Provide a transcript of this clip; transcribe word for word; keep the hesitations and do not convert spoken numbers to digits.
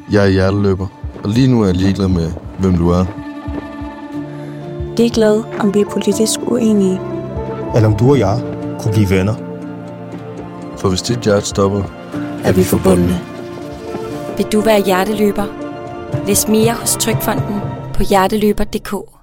Jeg er hjerteløber, og lige nu er jeg ligeglad med, hvem du er. Ligeglad, om vi er politisk uenige. Eller om du og jeg kunne blive venner. For hvis dit hjerte stopper, Er vi forbundne? Vil du være hjerteløber? Læs mere hos Trygfonden på hjerteløber punktum d k.